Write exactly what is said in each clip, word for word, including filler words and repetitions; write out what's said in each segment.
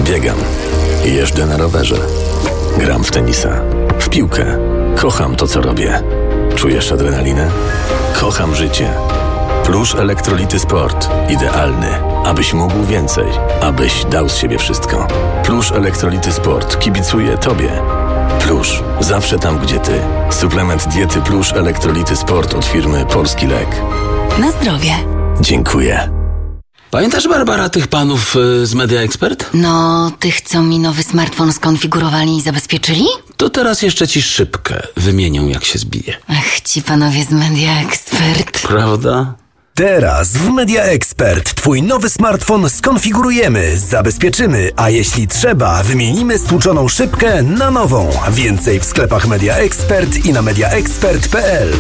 Biegam. Jeżdżę na rowerze. Gram w tenisa. W piłkę. Kocham to, co robię. Czujesz adrenalinę? Kocham życie. Plusz Elektrolity Sport. Idealny, abyś mógł więcej. Abyś dał z siebie wszystko. Plusz Elektrolity Sport kibicuje Tobie. Plusz. Zawsze tam, gdzie Ty. Suplement diety Plusz Elektrolity Sport od firmy Polski Lek. Na zdrowie. Dziękuję. Pamiętasz, Barbara, tych panów y, z Media Expert? No, tych, co mi nowy smartfon skonfigurowali i zabezpieczyli? To teraz jeszcze ci szybkę wymienią, jak się zbije. Ach, ci panowie z Media Expert. Prawda? Teraz w Media Expert twój nowy smartfon skonfigurujemy, zabezpieczymy, a jeśli trzeba, wymienimy stłuczoną szybkę na nową. Więcej w sklepach Media Expert i na media expert kropka p l.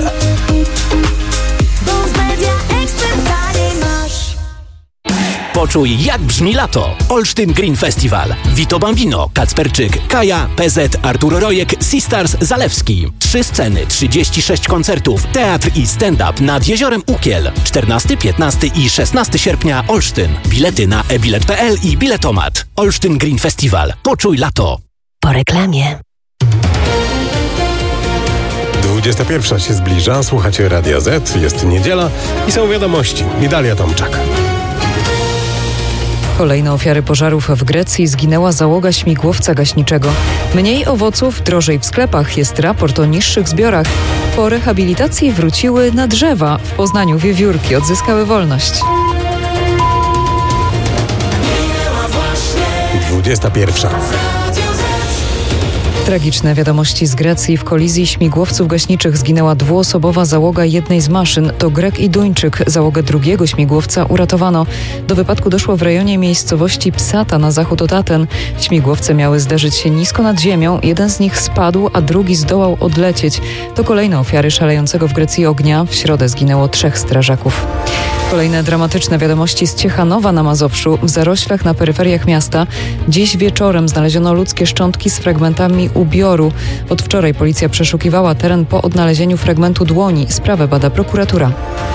Poczuj, jak brzmi lato. Olsztyn Green Festival. Vito Bambino, Kacperczyk, Kaja, P Z, Artur Rojek, Sistars, Zalewski. Trzy sceny, trzydzieści sześć koncertów, teatr i stand-up nad Jeziorem Ukiel. czternastego, piętnastego i szesnastego sierpnia Olsztyn. Bilety na e bilet kropka p l i Biletomat. Olsztyn Green Festival. Poczuj lato. Po reklamie. dwudziesta pierwsza się zbliża, słuchacie Radia Z, jest niedziela i są wiadomości. Idalia Tomczak. Kolejne ofiary pożarów w Grecji zginęła załoga śmigłowca gaśniczego. Mniej owoców, drożej w sklepach, jest raport o niższych zbiorach. Po rehabilitacji wróciły na drzewa. W Poznaniu wiewiórki odzyskały wolność. dwudziesta pierwsza. Tragiczne wiadomości z Grecji. W kolizji śmigłowców gaśniczych zginęła dwuosobowa załoga jednej z maszyn. To Grek i Duńczyk. Załogę drugiego śmigłowca uratowano. Do wypadku doszło w rejonie miejscowości Psata na zachód od Aten. Śmigłowce miały zderzyć się nisko nad ziemią. Jeden z nich spadł, a drugi zdołał odlecieć. To kolejne ofiary szalejącego w Grecji ognia. W środę zginęło trzech strażaków. Kolejne dramatyczne wiadomości z Ciechanowa na Mazowszu. W zaroślach na peryferiach miasta dziś wieczorem znaleziono ludzkie szczątki z fragmentami ubioru. Od wczoraj policja przeszukiwała teren po odnalezieniu fragmentu dłoni. Sprawę bada prokuratura.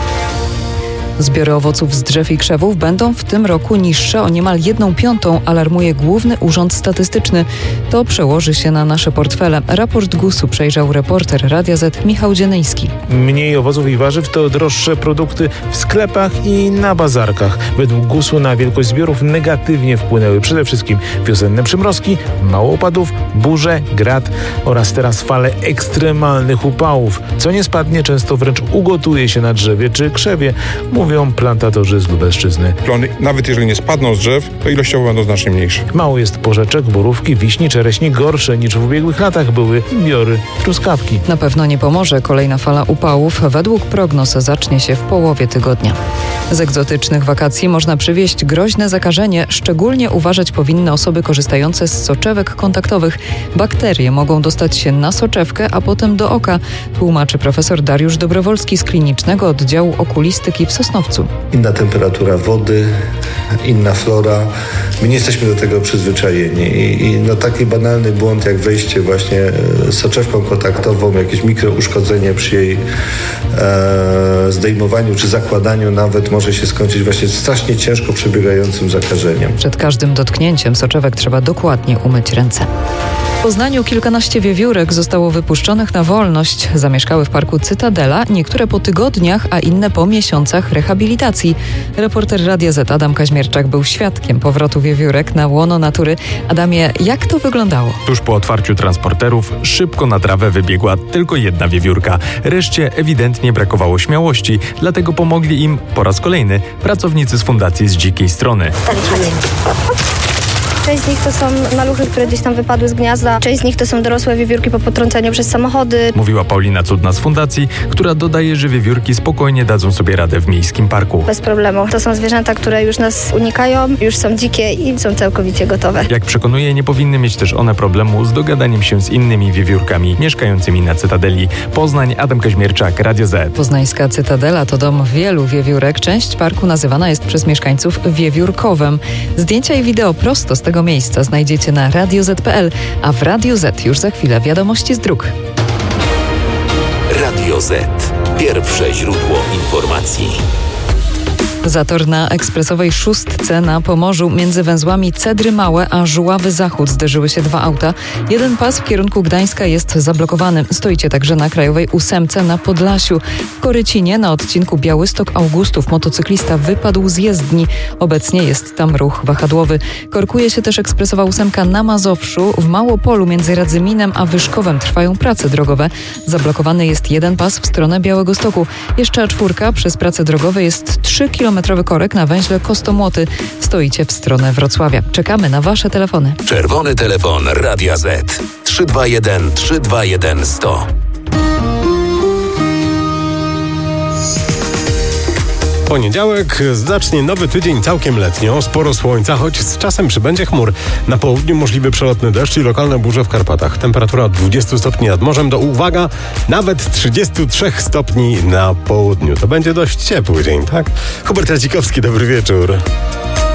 Zbiory owoców z drzew i krzewów będą w tym roku niższe o niemal jedną piątą, alarmuje Główny Urząd Statystyczny. To przełoży się na nasze portfele. Raport gusu przejrzał reporter Radia Z Michał Dzienejski. Mniej owoców i warzyw to droższe produkty w sklepach i na bazarkach. Według gusu na wielkość zbiorów negatywnie wpłynęły przede wszystkim wiosenne przymrozki, mało opadów, burze, grad oraz teraz fale ekstremalnych upałów. Co nie spadnie, często wręcz ugotuje się na drzewie czy krzewie, mówią plantatorzy z Lubelszczyzny. Plony, nawet jeżeli nie spadną z drzew, to ilościowo będą znacznie mniejsze. Mało jest porzeczek, borówki, wiśni, czereśni. Gorsze niż w ubiegłych latach były biory, truskawki. Na pewno nie pomoże kolejna fala upałów. Według prognoz zacznie się w połowie tygodnia. Z egzotycznych wakacji można przywieźć groźne zakażenie. Szczególnie uważać powinny osoby korzystające z soczewek kontaktowych. Bakterie mogą dostać się na soczewkę, a potem do oka, tłumaczy profesor Dariusz Dobrowolski z Klinicznego Oddziału Okulistyki w Sosnowcu. Inna temperatura wody, inna flora. My nie jesteśmy do tego przyzwyczajeni i, i no taki banalny błąd jak wejście właśnie soczewką kontaktową, jakieś mikrouszkodzenie przy jej e, zdejmowaniu czy zakładaniu nawet może się skończyć właśnie strasznie ciężko przebiegającym zakażeniem. Przed każdym dotknięciem soczewek trzeba dokładnie umyć ręce. W Poznaniu kilkanaście wiewiórek zostało wypuszczonych na wolność. Zamieszkały w parku Cytadela, niektóre po tygodniach, a inne po miesiącach rehabilitacji. Reporter Radia Z Adam Kaźmierczak był świadkiem powrotu wiewiórek na łono natury. Adamie, jak to wyglądało? Tuż po otwarciu transporterów szybko na trawę wybiegła tylko jedna wiewiórka. Reszcie ewidentnie brakowało śmiałości, dlatego pomogli im po raz kolejny pracownicy z Fundacji Z Dzikiej Strony. Część z nich to są maluchy, które gdzieś tam wypadły z gniazda. Część z nich to są dorosłe wiewiórki po potrąceniu przez samochody. Mówiła Paulina Cudna z Fundacji, która dodaje, że wiewiórki spokojnie dadzą sobie radę w miejskim parku. Bez problemu. To są zwierzęta, które już nas unikają, już są dzikie i są całkowicie gotowe. Jak przekonuje, nie powinny mieć też one problemu z dogadaniem się z innymi wiewiórkami mieszkającymi na Cytadeli. Poznań, Adam Kaźmierczak, Radio Z. Poznańska Cytadela to dom wielu wiewiórek. Część parku nazywana jest przez mieszkańców wiewiórkowem. Zdjęcia i wideo prosto z tego miejsca znajdziecie na radio zet kropka p l, a w Radiu Z już za chwilę wiadomości z dróg. Radio Z. Pierwsze źródło informacji. Zator na ekspresowej szóstce na Pomorzu między węzłami Cedry Małe a Żuławy Zachód zderzyły się dwa auta. Jeden pas w kierunku Gdańska jest zablokowany. Stoicie także na krajowej ósemce na Podlasiu. W Korycinie na odcinku Białystok-Augustów motocyklista wypadł z jezdni. Obecnie jest tam ruch wahadłowy. Korkuje się też ekspresowa ósemka na Mazowszu. W Małopolu między Radzyminem a Wyszkowem trwają prace drogowe. Zablokowany jest jeden pas w stronę Białegostoku. Jeszcze A cztery przez prace drogowe jest trzykilometrowy korek na węźle Kostomłoty. Stoicie w stronę Wrocławia. Czekamy na wasze telefony. Czerwony telefon Radia Z. trzy dwa jeden trzy dwa jeden sto. Poniedziałek, znacznie nowy tydzień, całkiem letnio, sporo słońca, choć z czasem przybędzie chmur. Na południu możliwy przelotny deszcz i lokalne burze w Karpatach. Temperatura od dwudziestu stopni nad morzem do, uwaga, nawet trzydziestu trzech stopni na południu. To będzie dość ciepły dzień, tak? Hubert Radzikowski, dobry wieczór.